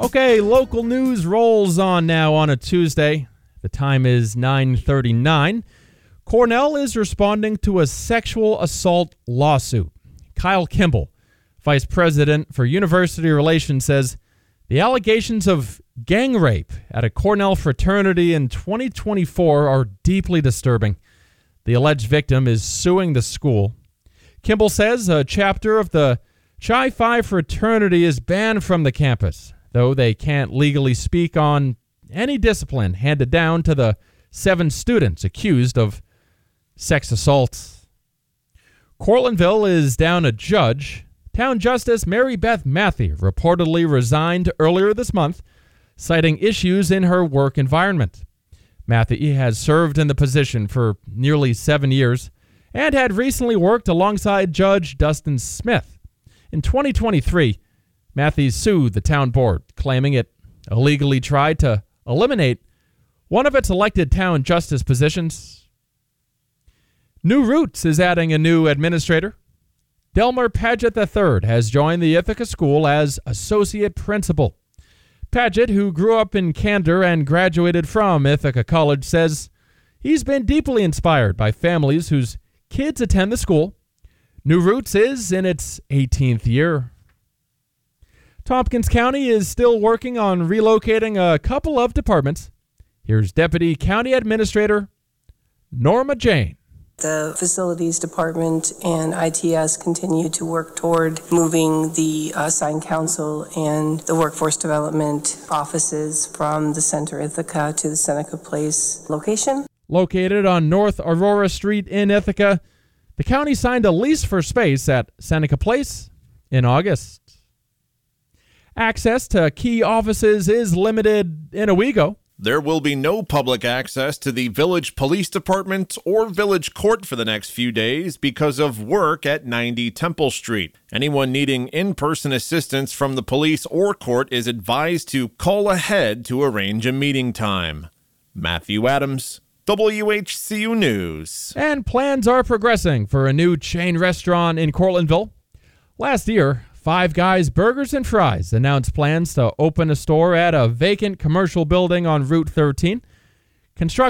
Okay, local news rolls on now on a Tuesday. The time is 9:39. Cornell is responding to a sexual assault lawsuit. Kyle Kimball, vice president for university relations, says the allegations of gang rape at a Cornell fraternity in 2024 are deeply disturbing. The alleged victim is suing the school. Kimball says a chapter of the Chi Phi fraternity is banned from the campus, though they can't legally speak on any discipline handed down to the 7 students accused of sex assault. Cortlandville is down a judge. Town Justice Mary Beth Matthew reportedly resigned earlier this month, citing issues in her work environment. Matthew has served in the position for nearly 7 years and had recently worked alongside Judge Dustin Smith. In 2023, Matthews sued the town board, claiming it illegally tried to eliminate one of its elected town justice positions. New Roots is adding a new administrator. Delmer Paget III has joined the Ithaca School as associate principal. Paget, who grew up in Candor and graduated from Ithaca College, says he's been deeply inspired by families whose kids attend the school. New Roots is in its 18th year. Tompkins County is still working on relocating a couple of departments. Here's Deputy County Administrator Norma Jane. The Facilities Department and ITS continue to work toward moving the Sign Council and the Workforce Development offices from the Center Ithaca to the Seneca Place location. Located on North Aurora Street in Ithaca, the county signed a lease for space at Seneca Place in August. Access to key offices is limited in Owego. There will be no public access to the Village Police Department or Village Court for the next few days because of work at 90 Temple Street. Anyone needing in-person assistance from the police or court is advised to call ahead to arrange a meeting time. Matthew Adams, WHCU News. And plans are progressing for a new chain restaurant in Cortlandville. Last year, Five Guys Burgers and Fries announced plans to open a store at a vacant commercial building on Route 13. Construction